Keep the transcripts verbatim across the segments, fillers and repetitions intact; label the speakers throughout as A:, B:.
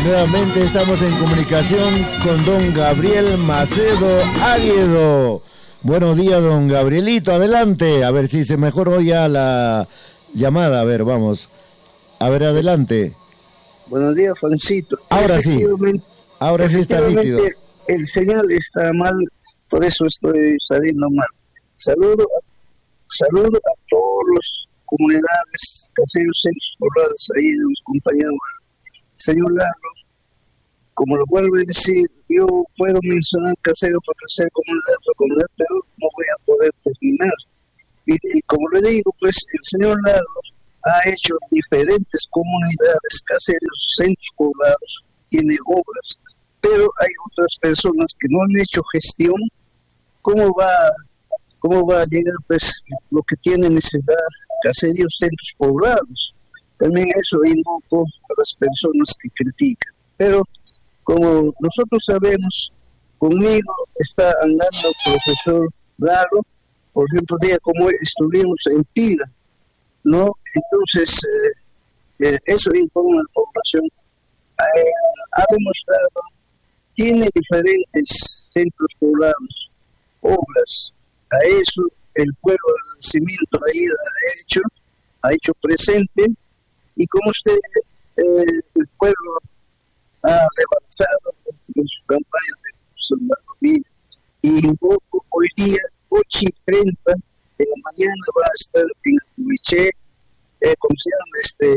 A: Nuevamente estamos en comunicación con don Gabriel Macedo Águedo. Buenos días, don Gabrielito, adelante. A ver si se mejoró ya la llamada. A ver, vamos. A ver, adelante.
B: Buenos días, Juancito.
A: Ahora sí. Ahora sí está nítido.
B: El señal está mal, por eso estoy saliendo mal. Saludo, saludo a todas las comunidades, caseros, centros poblados, ahí de los compañeros. Señor Lalo, como lo vuelvo a decir, yo puedo mencionar casero para crecer comunidad, comunidad, pero no voy a poder terminar. Y, y como le digo, pues el señor Lalo ha hecho diferentes comunidades, caseros, centros poblados, tiene obras, pero hay otras personas que no han hecho gestión. ¿Cómo va, cómo va a llegar pues lo que tiene necesidad, caseros, centros poblados? También eso invoco a las personas que critican. Pero como nosotros sabemos, conmigo está andando el profesor Lalo, por ejemplo, día como estuvimos en Pira, ¿no? Entonces, eh, eh, eso informa a la población. Eh, ha demostrado, tiene diferentes centros poblados, obras. A eso el pueblo del nacimiento ahí ha hecho, ha hecho presente, y como usted, eh, el pueblo ha rebalsado en su campaña de Soldarovilla. Y un poco hoy día, ocho y treinta de la mañana, va a estar en Cubiché, eh, como se llama, este,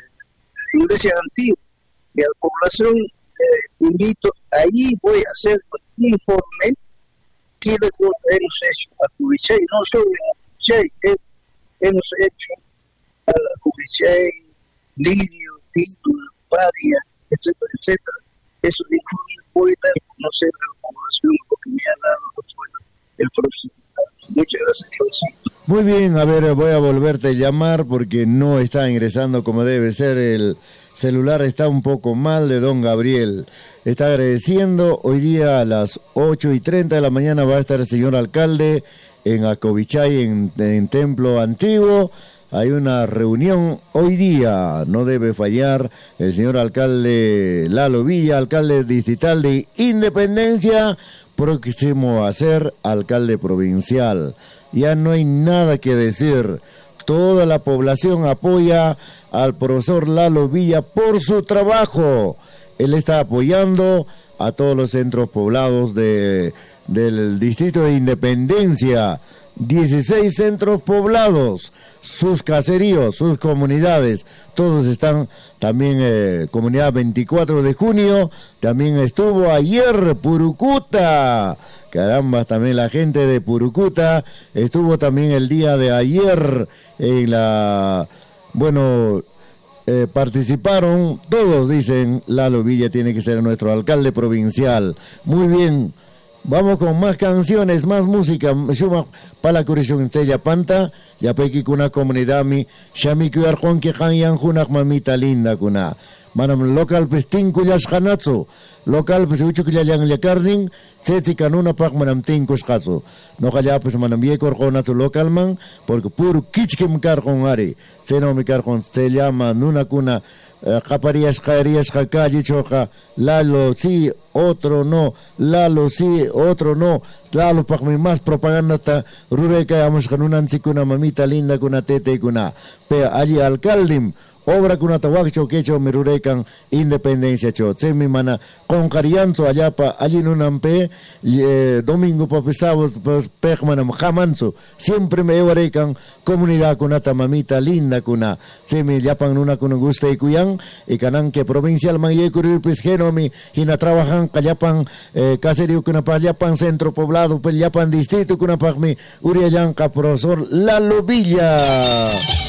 B: iglesia antigua. Y a la población eh, invito, ahí voy a hacer un informe qué de cosas hemos hecho a Cubiché, no solo en Cubiché, eh, hemos hecho a Cubiché, Lidio, Tito, Paria, etcétera, etcétera. Eso informe voy a dar a conocer a la población porque me ha dado el próximo. Muchas gracias, Josito.
A: Muy bien, a ver, voy a volverte a llamar porque no está ingresando como debe ser. El celular está un poco mal de don Gabriel. Está agradeciendo. Hoy día a las ocho y treinta de la mañana va a estar el señor alcalde en Acobichay, en, en Templo Antiguo. Hay una reunión hoy día, no debe fallar el señor alcalde Lalo Villa, alcalde distrital de Independencia, próximo a ser alcalde provincial. Ya no hay nada que decir. Toda la población apoya al profesor Lalo Villa por su trabajo. Él está apoyando a todos los centros poblados de, del distrito de Independencia. dieciséis centros poblados, sus caseríos, sus comunidades, todos están también, eh, comunidad veinticuatro de junio, también estuvo ayer Purucuta, caramba, también la gente de Purucuta, estuvo también el día de ayer en la, bueno, eh, participaron, todos dicen, Lalo Villa tiene que ser nuestro alcalde provincial, muy bien. Vamos con más canciones, más música. Shuma pala kurishun sella panta, ya peki kuna comunidad mi, shami kuyar con que hanyan junak mamita linda kuna. Manam local pestin kuyas hanatsu, local pues uchu kuyayan yakarning, tsetsi kanuna pak manam tinkus katsu. No kaya pues manam yekor konatsu local man, porque puro kichkim kar con ari. Seno mi kar con se llama nuna kuna. Caparías, caerías, cacalle, choca, Lalo sí, otro no, Lalo sí, otro no, Lalo para mí más propaganda ta rureca, vamos con una anchicuna mamita linda, con una tete y con una, pero allí alcaldim, obra con una tahuacho que hecho me rurecan independencia cho, se mi mana, con carianzo allá pa, allí en un ampe, eh, domingo pa pesado, pues pegmanam jamanzo, siempre me rurecan comunidad con una mamita linda, con una, se me llapan una con un gusto y cuyan, y canan que provincial man ye curir pues genomi y na trabajan callapan eh, caserío que na payapan centro poblado pues yapan distrito que na pagmi uriayanca profesor Lalo Villa.